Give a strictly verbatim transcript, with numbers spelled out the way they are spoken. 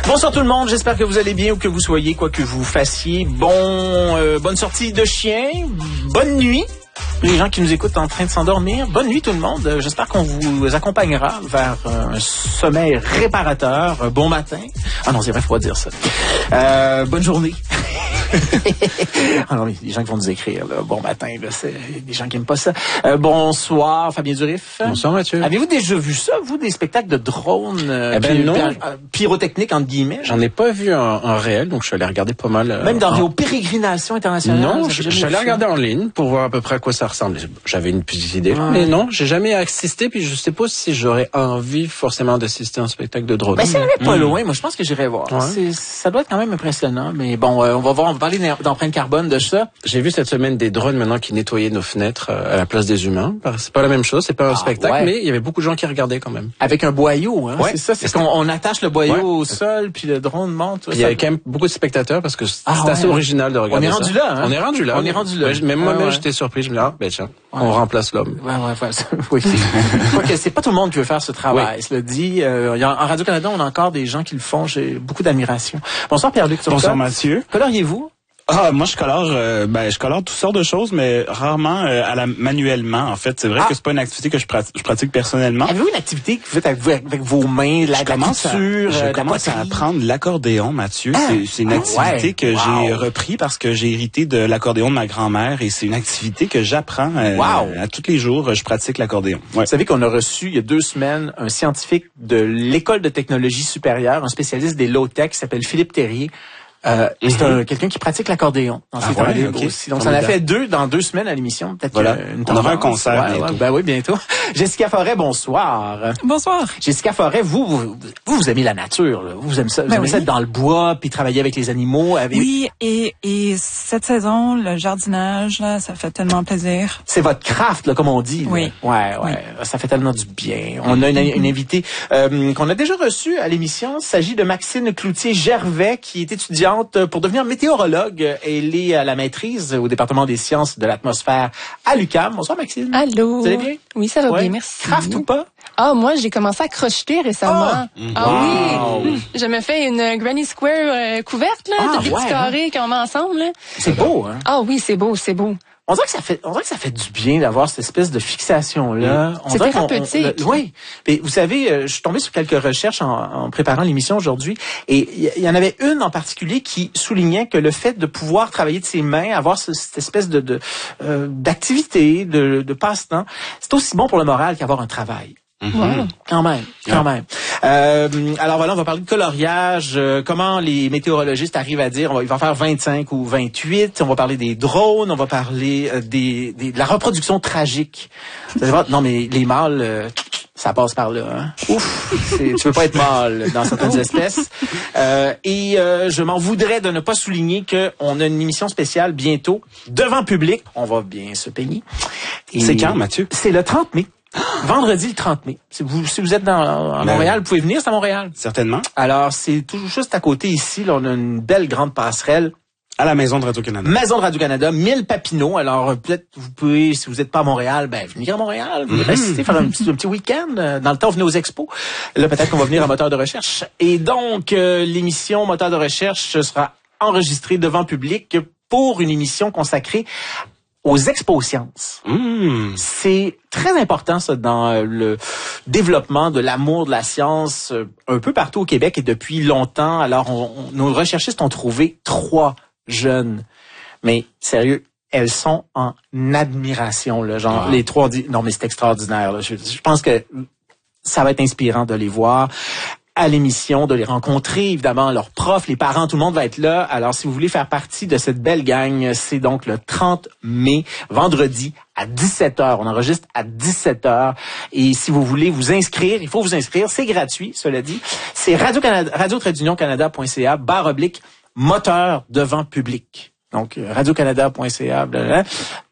Bonsoir tout le monde, j'espère que vous allez bien où que vous soyez, quoi que vous fassiez. Bon, euh, bonne sortie de chien, bonne nuit. Les gens qui nous écoutent en train de s'endormir, bonne nuit tout le monde. J'espère qu'on vous accompagnera vers un sommeil réparateur. Bon matin. Ah non, c'est vrai, il faut pas dire ça. Euh, bonne journée. Ah non, mais les gens qui vont nous écrire, là, bon matin, là, c'est des gens qui aiment pas ça. Euh, bonsoir, Fabien Durif. Bonsoir, Mathieu. Avez-vous déjà vu ça, vous, des spectacles de drones euh, eh ben py- non. py- euh, pyrotechniques, entre guillemets? J'en ai pas vu en, en réel, donc je suis allé regarder pas mal. Euh, Même dans en... vos pérégrinations internationales? Non, je, je suis allé regarder en ligne pour voir à peu près à quoi ça ressemble. J'avais une petite idée, ouais. mais non, j'ai jamais assisté, puis je sais pas si j'aurais envie forcément d'assister à un spectacle de drone. Ben, ça allait pas mmh. loin. Moi, je pense que j'irai voir. Ouais. C'est, ça doit être quand même impressionnant. Mais bon, euh, on va voir, on va parler d'empreinte carbone de ça. J'ai vu cette semaine des drones maintenant qui nettoyaient nos fenêtres euh, à la place des humains. C'est pas la même chose, c'est pas un ah, spectacle, ouais. mais il y avait beaucoup de gens qui regardaient quand même. Avec un boyau, hein. Ouais. C'est ça, c'est, c'est qu'on on attache le boyau ouais. au sol, puis le drone monte. Il y avait quand même beaucoup de spectateurs parce que c'est ah, assez ouais. original de regarder ça. On est rendu ça. là, hein. On est rendu là. On est rendu là. Ouais, même moi-même, ah, ouais. j'étais surpris. Je me dis, ah, ben tiens, ouais. on remplace l'homme. Ouais, ouais, ouais. Oui, c'est, c'est pas tout le monde qui veut faire ce travail. Oui. Cela dit, euh, y a, en Radio-Canada, on a encore des gens qui le font. J'ai beaucoup d'admiration. Bonsoir, Pierre-Luc. Bonsoir, Mathieu. Coloriez-vous? Ah, moi je colore, euh, ben je colore toutes sortes de choses, mais rarement euh, à la manuellement. En fait, c'est vrai ah. que c'est pas une activité que je pratique, je pratique personnellement. Avez-vous une activité que vous faites avec, avec vos mains, la, je commence, la couture, à, je euh, commence à apprendre l'accordéon, Mathieu. Ah. C'est, c'est une activité ouais. que wow. j'ai repris parce que j'ai hérité de l'accordéon de ma grand-mère et c'est une activité que j'apprends euh, wow. à tous les jours. Je pratique l'accordéon. Ouais. Vous savez qu'on a reçu il y a deux semaines un scientifique de l'école de technologie supérieure, un spécialiste des low-tech qui s'appelle Philippe Terrier. Euh, mm-hmm. C'est un, quelqu'un qui pratique l'accordéon dans ses ah ouais, okay. aussi. Donc, ça en a fait deux dans deux semaines à l'émission. Peut-être voilà. une On aura un concert ouais, bientôt. Ouais, ben oui, bientôt. Jessica Forêt, bonsoir. Bonsoir. Jessica Forêt, vous, vous, vous, vous aimez la nature, là. Vous aimez ça, vous ben aimez oui. ça être dans le bois, puis travailler avec les animaux. Avec... Oui, et, et cette saison, le jardinage, là, ça fait tellement plaisir. C'est votre craft, là, comme on dit. Là. Oui. Ouais, ouais. Oui. Ça fait tellement du bien. On a une, une invitée euh, qu'on a déjà reçue à l'émission. Il s'agit de Maxine Cloutier-Gervais, qui est étudiante pour devenir météorologue. Elle est à la maîtrise au département des sciences de l'atmosphère à l'U Q A M. Bonsoir, Maxine. Allô. Vous allez bien? Oui, ça va ouais. bien, merci. Craft ou pas? Ah, moi, j'ai commencé à crocheter récemment. Oh! Ah wow. oui. Je me fais une Granny Square euh, couverte, là, ah, de des ouais, petits carrés qu'on met ensemble, là. C'est beau, hein? Ah oui, c'est beau, c'est beau. On dirait que ça fait, on dirait que ça fait du bien d'avoir cette espèce de fixation-là. C'est thérapeutique. On, on, oui. Mais vous savez, je suis tombé sur quelques recherches en, en préparant l'émission aujourd'hui, et il y, y en avait une en particulier qui soulignait que le fait de pouvoir travailler de ses mains, avoir ce, cette espèce de, de euh, d'activité, de, de passe-temps, c'est aussi bon pour le moral qu'avoir un travail. Mm-hmm. Wow. Quand même, quand même. Euh, alors voilà, on va parler de coloriage, euh, comment les météorologistes arrivent à dire, on va, il va faire vingt-cinq ou vingt-huit, on va parler des drones, on va parler euh, des, des, de la reproduction tragique. Non mais les mâles, euh, ça passe par là. Hein? Ouf, c'est, tu peux pas être mâle dans certaines espèces. Euh, et euh, je m'en voudrais de ne pas souligner qu'on a une émission spéciale bientôt, devant public, on va bien se peigner. Et c'est quand, Mathieu? C'est le trente mai. Vendredi le trente mai. Si vous, si vous êtes dans, à Montréal, vous pouvez venir, c'est à Montréal. Certainement. Alors, c'est tout juste à côté ici. Là, on a une belle grande passerelle. À la Maison de Radio-Canada. Maison de Radio-Canada, mille Papineau. Alors, peut-être, vous pouvez, si vous n'êtes pas à Montréal, ben, venir à Montréal. Venir mm-hmm. rester, faire un petit, un petit week-end. Dans le temps, venez aux expos. Là, peut-être qu'on va venir à Moteur de recherche. Et donc, euh, l'émission Moteur de recherche sera enregistrée devant public pour une émission consacrée aux expos sciences. Mmh. C'est très important, ça, dans le développement de l'amour de la science un peu partout au Québec et depuis longtemps. Alors, on, on, nos recherchistes ont trouvé trois jeunes. Mais, sérieux, elles sont en admiration, là. Genre, ah. les trois dit, non, mais c'est extraordinaire, là. Je, je pense que ça va être inspirant de les voir à l'émission, de les rencontrer, évidemment, leurs profs, les parents, tout le monde va être là. Alors, si vous voulez faire partie de cette belle gang, c'est donc le trente mai, vendredi, à dix-sept heures. On enregistre à dix-sept heures. Et si vous voulez vous inscrire, il faut vous inscrire. C'est gratuit, cela dit. C'est Radio-Canada, radio-canada.ca, barre oblique, moteur devant public. Donc, radio-canada.ca, blablabla.